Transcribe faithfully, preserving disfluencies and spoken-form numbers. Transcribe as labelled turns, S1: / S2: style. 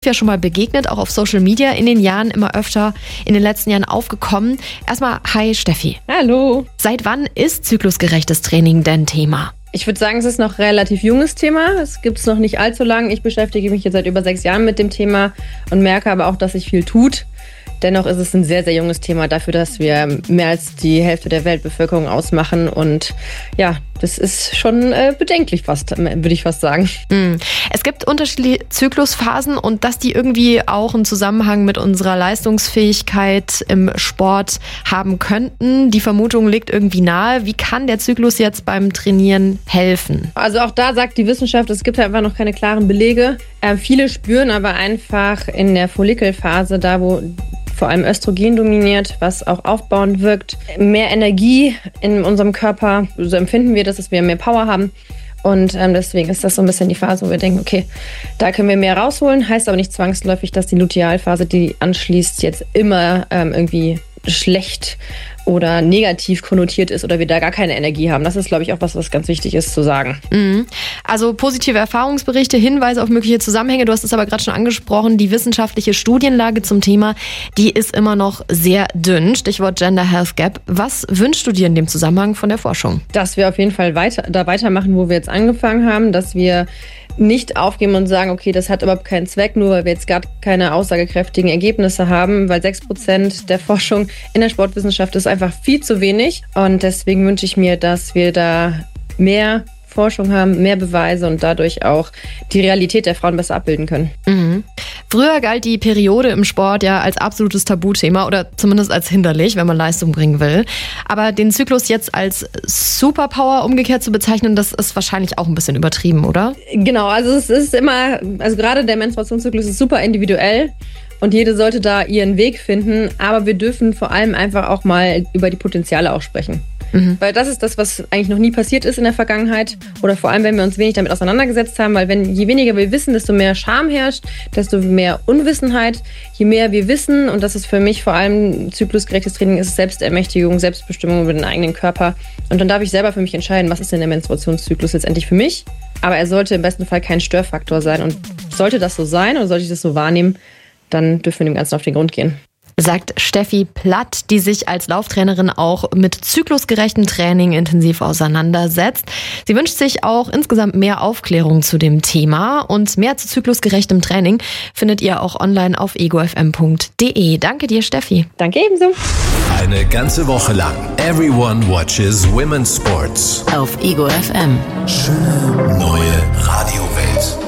S1: ja schon mal begegnet, auch auf Social Media in den Jahren immer öfter in den letzten Jahren aufgekommen. Erstmal, hi Steffi.
S2: Hallo.
S1: Seit wann ist zyklusgerechtes Training denn Thema?
S2: Ich würde sagen, es ist noch ein relativ junges Thema. Es gibt es noch nicht allzu lang. Ich beschäftige mich jetzt seit über sechs Jahren mit dem Thema und merke aber auch, dass sich viel tut. Dennoch ist es ein sehr, sehr junges Thema dafür, dass wir mehr als die Hälfte der Weltbevölkerung ausmachen. Und ja, das ist schon äh, bedenklich fast, würde ich fast sagen.
S1: Mm. Es gibt unterschiedliche Zyklusphasen und dass die irgendwie auch einen Zusammenhang mit unserer Leistungsfähigkeit im Sport haben könnten. Die Vermutung liegt irgendwie nahe. Wie kann der Zyklus jetzt beim Trainieren helfen?
S2: Also auch da sagt die Wissenschaft, es gibt einfach noch keine klaren Belege. Äh, viele spüren aber einfach in der Follikelphase, da wo vor allem Östrogen dominiert, was auch aufbauend wirkt, mehr Energie in unserem Körper. So empfinden wir das, dass wir mehr Power haben. Und ähm, deswegen ist das so ein bisschen die Phase, wo wir denken, okay, da können wir mehr rausholen. Heißt aber nicht zwangsläufig, dass die Lutealphase, die anschließt, jetzt immer ähm, irgendwie schlecht oder negativ konnotiert ist oder wir da gar keine Energie haben. Das ist, glaube ich, auch was, was ganz wichtig ist zu sagen.
S1: Mhm. Also positive Erfahrungsberichte, Hinweise auf mögliche Zusammenhänge. Du hast es aber gerade schon angesprochen, die wissenschaftliche Studienlage zum Thema, die ist immer noch sehr dünn. Stichwort Gender Health Gap. Was wünschst du dir in dem Zusammenhang von der Forschung?
S2: Dass wir auf jeden Fall weiter, da weitermachen, wo wir jetzt angefangen haben, dass wir nicht aufgeben und sagen, okay, das hat überhaupt keinen Zweck, nur weil wir jetzt gar keine aussagekräftigen Ergebnisse haben, weil sechs Prozent der Forschung in der Sportwissenschaft ist einfach viel zu wenig. Und deswegen wünsche ich mir, dass wir da mehr Forschung haben, mehr Beweise und dadurch auch die Realität der Frauen besser abbilden können.
S1: Mhm. Früher galt die Periode im Sport ja als absolutes Tabuthema oder zumindest als hinderlich, wenn man Leistung bringen will. Aber den Zyklus jetzt als Superpower umgekehrt zu bezeichnen, das ist wahrscheinlich auch ein bisschen übertrieben, oder?
S2: Genau, also es ist immer, also gerade der Menstruationszyklus ist super individuell. Und jede sollte da ihren Weg finden. Aber wir dürfen vor allem einfach auch mal über die Potenziale auch sprechen. Mhm. Weil das ist das, was eigentlich noch nie passiert ist in der Vergangenheit. Oder vor allem, wenn wir uns wenig damit auseinandergesetzt haben. Weil wenn je weniger wir wissen, desto mehr Scham herrscht, desto mehr Unwissenheit. Je mehr wir wissen, und das ist für mich vor allem zyklusgerechtes Training, ist Selbstermächtigung, Selbstbestimmung über den eigenen Körper. Und dann darf ich selber für mich entscheiden, was ist denn der Menstruationszyklus letztendlich für mich. Aber er sollte im besten Fall kein Störfaktor sein. Und sollte das so sein oder sollte ich das so wahrnehmen, dann dürfen wir dem Ganzen auf den Grund gehen.
S1: Sagt Steffi Platt, die sich als Lauftrainerin auch mit zyklusgerechtem Training intensiv auseinandersetzt. Sie wünscht sich auch insgesamt mehr Aufklärung zu dem Thema und mehr zu zyklusgerechtem Training findet ihr auch online auf ego f m punkt d e. Danke dir, Steffi.
S2: Danke ebenso.
S3: Eine ganze Woche lang Everyone watches Women's Sports
S4: auf Ego F M.
S3: Schöne neue Radiowelt.